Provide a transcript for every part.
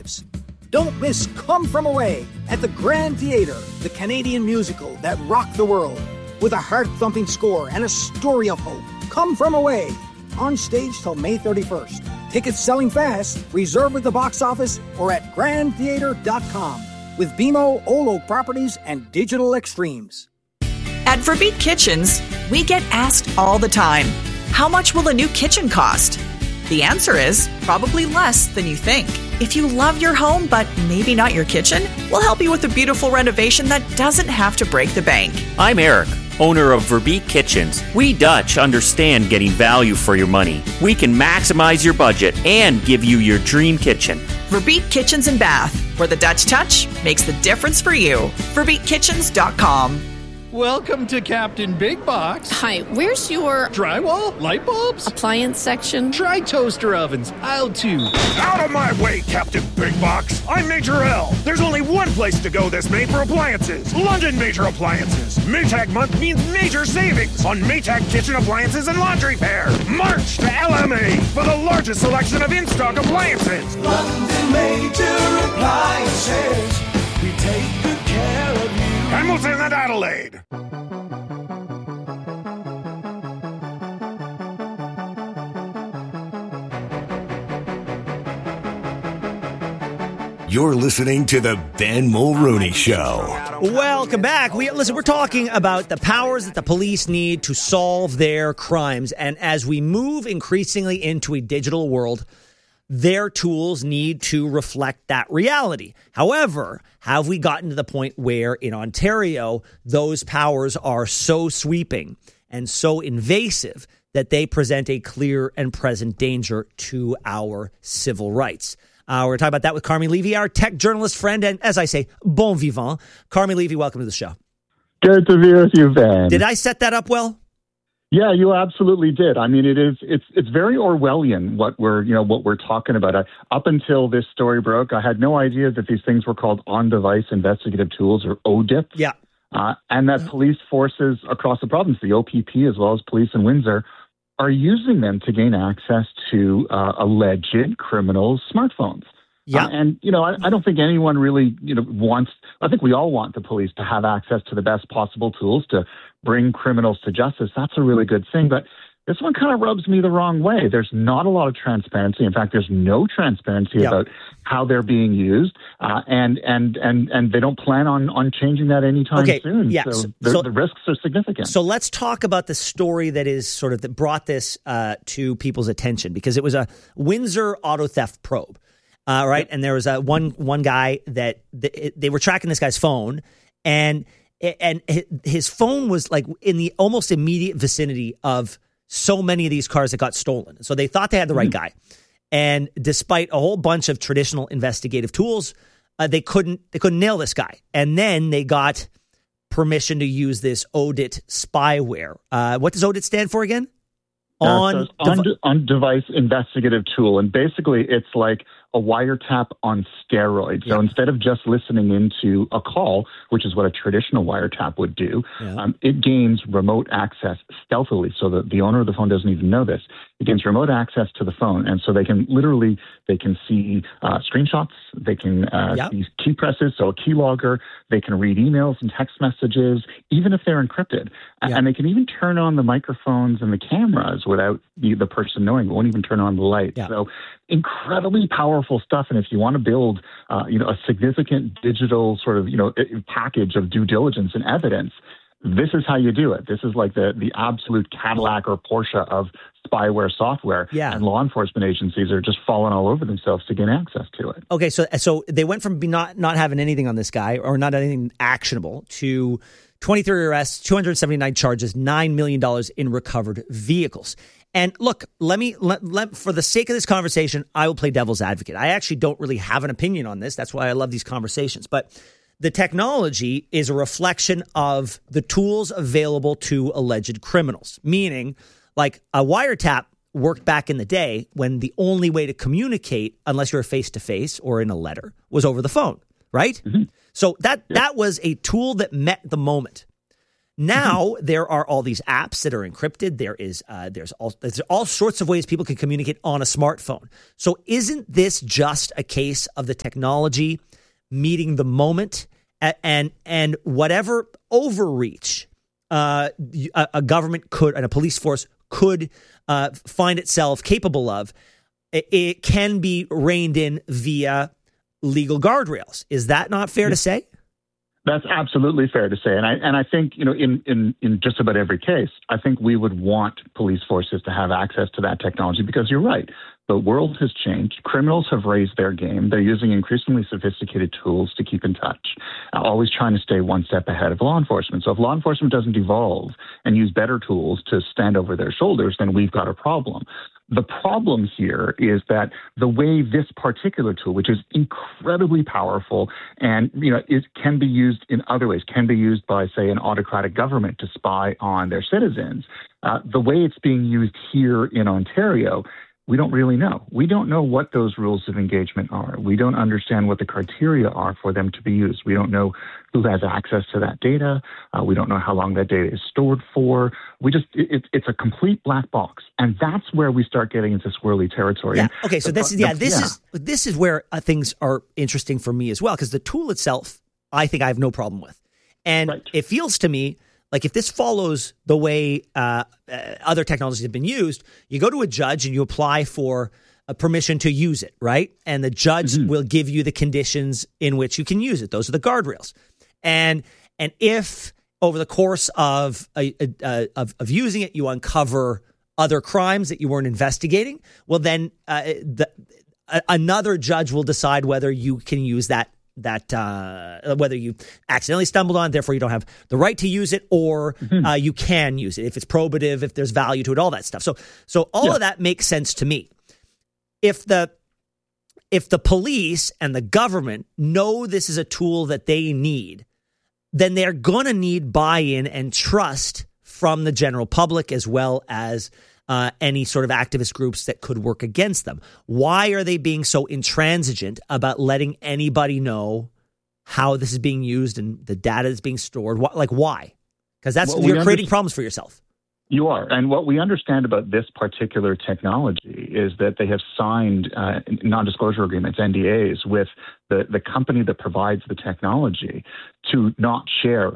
lives. Don't miss Come From Away at the Grand Theatre, the Canadian musical that rocked the world. With a heart-thumping score and a story of hope. Come From Away, on stage till May 31st. Tickets selling fast. Reserve at the box office or at grandtheater.com. With BMO, Olo Properties, and Digital Extremes. At Verbeek Kitchens, we get asked all the time, how much will a new kitchen cost? The answer is probably less than you think. If you love your home, but maybe not your kitchen, we'll help you with a beautiful renovation that doesn't have to break the bank. I'm Eric, owner of Verbeek Kitchens. We Dutch understand getting value for your money. We can maximize your budget and give you your dream kitchen. Verbeek Kitchens and Bath, where the Dutch touch makes the difference for you. VerbeekKitchens.com. Welcome to Captain Big Box. Hi, where's your drywall, light bulbs, appliance section? Try toaster ovens, aisle 2. Out of my way, Captain Big Box. I'm Major L. There's only one place to go this May for appliances. London Major Appliances. Maytag month means major savings on Maytag kitchen appliances and laundry pair. March to LMA for the largest selection of in-stock appliances. London Major Appliances. We take good care of you. Hamilton and Adelaide. You're listening to the Ben Mulrooney Show. Welcome back. We're talking about the powers that the police need to solve their crimes. And as we move increasingly into a digital world, their tools need to reflect that reality. However, have we gotten to the point where in Ontario, those powers are so sweeping and so invasive that they present a clear and present danger to our civil rights? We're talking about that with Carmi Levy, our tech journalist friend, and as I say, bon vivant. Carmi Levy, welcome to the show. Good to be with you, Ben. Did I set that up well? Yeah, you absolutely did. I mean, it's very Orwellian what we're talking about. Up until this story broke, I had no idea that these things were called on-device investigative tools, or ODIP. Yeah, and that police forces across the province, the OPP as well as police in Windsor, are using them to gain access to alleged criminals' smartphones. Yeah. And, I don't think anyone really, wants, I think we all want the police to have access to the best possible tools to bring criminals to justice. That's a really good thing. But this one kind of rubs me the wrong way. There's not a lot of transparency. In fact, there's no transparency about how they're being used. And they don't plan on changing that anytime soon. Yeah. So the risks are significant. So let's talk about the story that brought this to people's attention, because it was a Windsor auto theft probe. Right. And there was one guy that they were tracking this guy's phone, and his phone was like in the almost immediate vicinity of so many of these cars that got stolen. So they thought they had the right guy. And despite a whole bunch of traditional investigative tools, they couldn't nail this guy. And then they got permission to use this ODIT spyware. What does ODIT stand for again? On-device investigative tool. And basically it's like a wiretap on steroids. So instead of just listening into a call, which is what a traditional wiretap would do, it gains remote access stealthily, so that the owner of the phone doesn't even know this. It gains remote access to the phone, and so they can see screenshots, they can see key presses, so a keylogger, they can read emails and text messages, even if they're encrypted. And they can even turn on the microphones and the cameras without the person knowing. It won't even turn on the light. So incredibly powerful stuff. And if you want to build, a significant digital sort of, package of due diligence and evidence, this is how you do it. This is like the absolute Cadillac or Porsche of spyware software. And law enforcement agencies are just falling all over themselves to gain access to it. Okay, so they went from not having anything on this guy, or not anything actionable, to 23 arrests, 279 charges, $9 million in recovered vehicles. And look, let for the sake of this conversation, I will play devil's advocate. I actually don't really have an opinion on this. That's why I love these conversations. But the technology is a reflection of the tools available to alleged criminals, meaning like a wiretap worked back in the day when the only way to communicate, unless you're face-to-face or in a letter, was over the phone, right? Mm-hmm. So that was a tool that met the moment. Now there are all these apps that are encrypted. There's all sorts of ways people can communicate on a smartphone. So isn't this just a case of the technology meeting the moment and whatever overreach a government could and a police force could find itself capable of, it can be reined in via legal guardrails. Is that not fair to say? That's absolutely fair to say. And I think, in just about every case, I think we would want police forces to have access to that technology because you're right. The world has changed. Criminals have raised their game. They're using increasingly sophisticated tools to keep in touch, always trying to stay one step ahead of law enforcement. So if law enforcement doesn't evolve and use better tools to stand over their shoulders, then we've got a problem. The problem here is that the way this particular tool, which is incredibly powerful and can be used in other ways, can be used by, say, an autocratic government to spy on their citizens, the way it's being used here in Ontario, we don't really know. We don't know what those rules of engagement are. We don't understand what the criteria are for them to be used. We don't know who has access to that data. We don't know how long that data is stored for. It's a complete black box. And that's where we start getting into squirrely territory. Yeah. Okay. So this is where things are interesting for me as well, because the tool itself, I think I have no problem with. And It feels to me like if this follows the way other technologies have been used, you go to a judge and you apply for a permission to use it, right? And the judge will give you the conditions in which you can use it. Those are the guardrails. And if over the course of using it, you uncover other crimes that you weren't investigating, well, then another judge will decide whether you can use that whether you accidentally stumbled on it, therefore you don't have the right to use it, or you can use it if it's probative, if there's value to it, all that stuff. So all of that makes sense to me. If the police and the government know this is a tool that they need, then they're going to need buy-in and trust from the general public as well as any sort of activist groups that could work against them. Why are they being so intransigent about letting anybody know how this is being used and the data that's being stored? Why? Because you're creating problems for yourself. You are. And what we understand about this particular technology is that they have signed non-disclosure agreements, NDAs, with the company that provides the technology to not share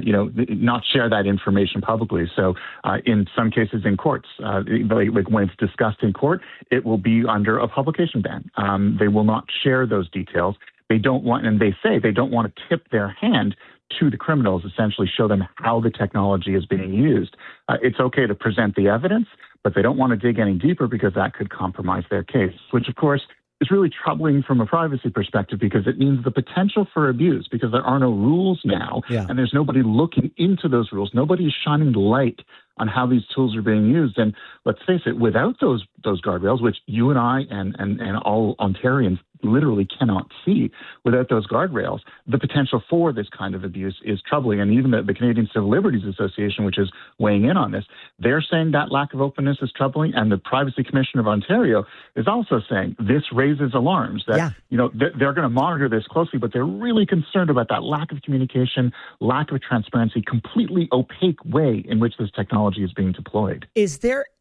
that information publicly. So in some cases in courts, when it's discussed in court, it will be under a publication ban. They will not share those details. They don't want to tip their hand to the criminals, essentially show them how the technology is being used. It's okay to present the evidence, but they don't want to dig any deeper because that could compromise their case, which, of course, is really troubling from a privacy perspective because it means the potential for abuse because there are no rules now and there's nobody looking into those rules. Nobody is shining light on how these tools are being used. And let's face it, without those guardrails, which you and I and all Ontarians literally cannot see, without those guardrails, the potential for this kind of abuse is troubling. And even the Canadian Civil Liberties Association, which is weighing in on this, they're saying that lack of openness is troubling. And the Privacy Commission of Ontario is also saying this raises alarms that, they're going to monitor this closely, but they're really concerned about that lack of communication, lack of transparency, completely opaque way in which this technology is being deployed. Is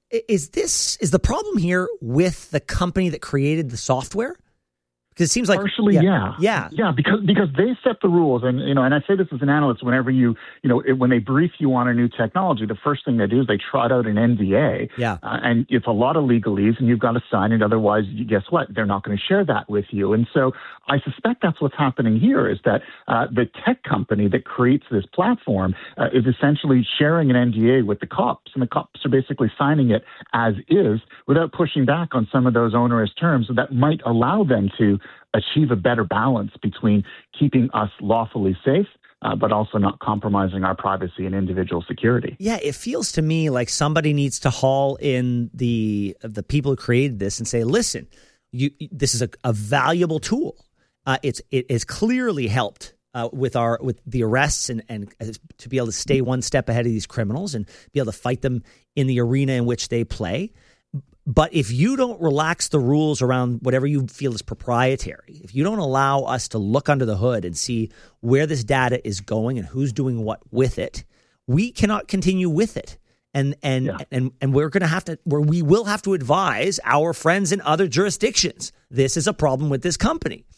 the problem here with the company that created the software? Because it seems like partially, because they set the rules, and and I say this as an analyst. Whenever when they brief you on a new technology, the first thing they do is they trot out an NDA, and it's a lot of legalese, and you've got to sign it. Otherwise, guess what? They're not going to share that with you. And so, I suspect that's what's happening here. Is that the tech company that creates this platform is essentially sharing an NDA with the cops, and the cops are basically signing it as is without pushing back on some of those onerous terms that might allow them to achieve a better balance between keeping us lawfully safe, but also not compromising our privacy and individual security. Yeah, it feels to me like somebody needs to haul in the people who created this and say, listen, this is a valuable tool. It has clearly helped with the arrests and to be able to stay one step ahead of these criminals and be able to fight them in the arena in which they play. But if you don't relax the rules around whatever you feel is proprietary, if you don't allow us to look under the hood and see where this data is going and who's doing what with it, we cannot continue with it. And we're going to have to, we will have to advise our friends in other jurisdictions. This is a problem with this company.